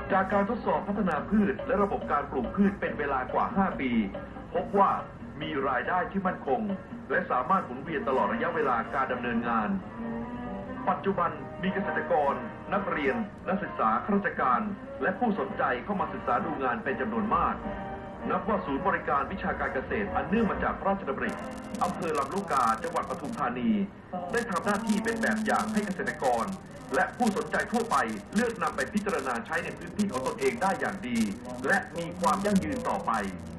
จากการทดสอบพัฒนาพืชและระบบการปลูกพืชเป็นเวลากว่า 5 ปี พบว่ามีรายได้ที่มั่นคงและสามารถหมุนเวียนตลอดระยะเวลาการดำเนินงานปัจจุบันมีเกษตรกรนักเรียนนักศึกษาข้าราชการและผู้สนใจเข้ามาศึกษาดูงานเป็นจำนวนมากนับว่าศูนย์บริการวิชาการเกษตรอันเนื่องมาจากพระราชดำริอำเภอลำลูกกาจังหวัดปทุมธานีได้ทำหน้าที่เป็นแบบอย่างให้เกษตรกรและผู้สนใจทั่วไปเลือกนำไปพิจารณาใช้ในพื้นที่ของตนเองได้อย่างดีและมีความยั่งยืนต่อไป